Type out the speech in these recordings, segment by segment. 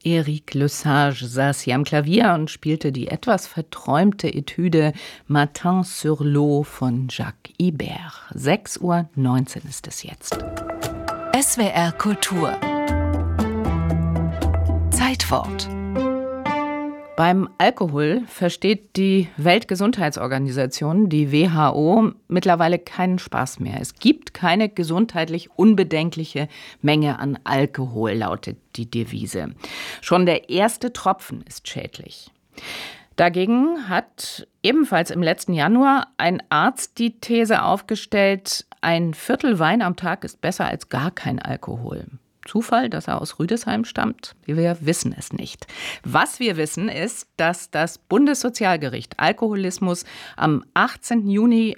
Éric Lesage saß hier am Klavier und spielte die etwas verträumte Etüde Matin sur l'eau von Jacques Ibert. 6:19 Uhr ist es jetzt. SWR Kultur Zeitwort. Beim Alkohol versteht die Weltgesundheitsorganisation, die WHO, mittlerweile keinen Spaß mehr. Es gibt keine gesundheitlich unbedenkliche Menge an Alkohol, lautet die Devise. Schon der erste Tropfen ist schädlich. Dagegen hat ebenfalls im letzten Januar ein Arzt die These aufgestellt, ein Viertel Wein am Tag ist besser als gar kein Alkohol. Zufall, dass er aus Rüdesheim stammt? Wir wissen es nicht. Was wir wissen, ist, dass das Bundessozialgericht Alkoholismus am 18. Juni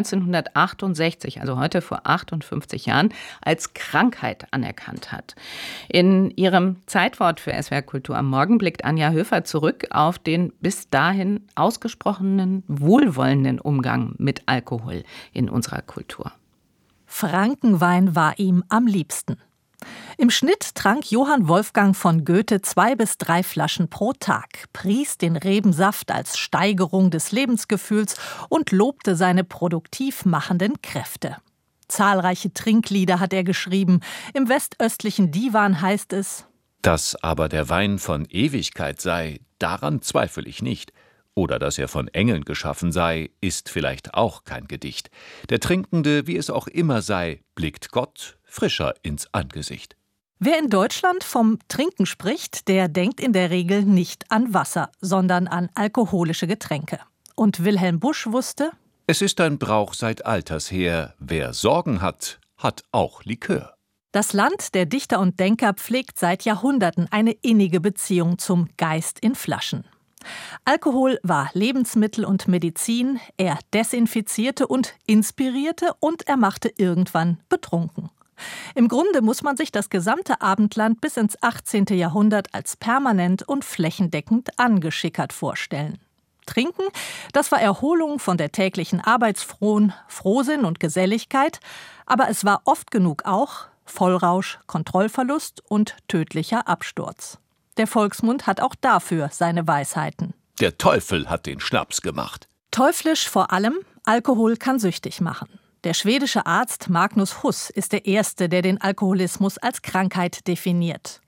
1968, also heute vor 58 Jahren, als Krankheit anerkannt hat. In ihrem Zeitwort für SWR Kultur am Morgen blickt Anja Höfer zurück auf den bis dahin ausgesprochenen wohlwollenden Umgang mit Alkohol in unserer Kultur. Frankenwein war ihm am liebsten. Im Schnitt trank Johann Wolfgang von Goethe 2 bis 3 Flaschen pro Tag, pries den Rebensaft als Steigerung des Lebensgefühls und lobte seine produktiv machenden Kräfte. Zahlreiche Trinklieder hat er geschrieben. Im westöstlichen Divan heißt es: Dass aber der Wein von Ewigkeit sei, daran zweifle ich nicht. Oder dass er von Engeln geschaffen sei, ist vielleicht auch kein Gedicht. Der Trinkende, wie es auch immer sei, blickt Gott frischer ins Angesicht. Wer in Deutschland vom Trinken spricht, der denkt in der Regel nicht an Wasser, sondern an alkoholische Getränke. Und Wilhelm Busch wusste: Es ist ein Brauch seit alters her, wer Sorgen hat, hat auch Likör. Das Land der Dichter und Denker pflegt seit Jahrhunderten eine innige Beziehung zum Geist in Flaschen. Alkohol war Lebensmittel und Medizin, er desinfizierte und inspirierte und er machte irgendwann betrunken. Im Grunde muss man sich das gesamte Abendland bis ins 18. Jahrhundert als permanent und flächendeckend angeschickert vorstellen. Trinken, das war Erholung von der täglichen Arbeitsfrohn, Frohsinn und Geselligkeit, aber es war oft genug auch Vollrausch, Kontrollverlust und tödlicher Absturz. Der Volksmund hat auch dafür seine Weisheiten. Der Teufel hat den Schnaps gemacht. Teuflisch vor allem, Alkohol kann süchtig machen. Der schwedische Arzt Magnus Huss ist der Erste, der den Alkoholismus als Krankheit definiert.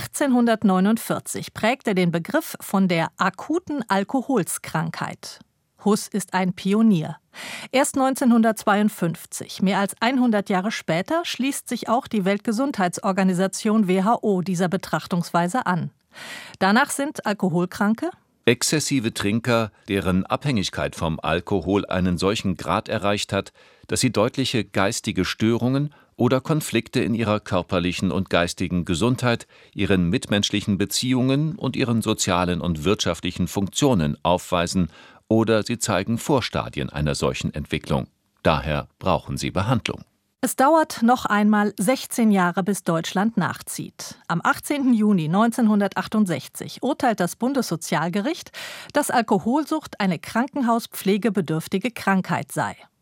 1849 prägt er den Begriff von der akuten Alkoholskrankheit. Huss ist ein Pionier. Erst 1952, mehr als 100 Jahre später, schließt sich auch die Weltgesundheitsorganisation WHO dieser Betrachtungsweise an. Danach sind Alkoholkranke exzessive Trinker, deren Abhängigkeit vom Alkohol einen solchen Grad erreicht hat, dass sie deutliche geistige Störungen oder Konflikte in ihrer körperlichen und geistigen Gesundheit, ihren mitmenschlichen Beziehungen und ihren sozialen und wirtschaftlichen Funktionen aufweisen, oder sie zeigen Vorstadien einer solchen Entwicklung. Daher brauchen sie Behandlung. Es dauert noch einmal 16 Jahre, bis Deutschland nachzieht. Am 18. Juni 1968 urteilt das Bundessozialgericht, dass Alkoholsucht eine krankenhauspflegebedürftige Krankheit sei.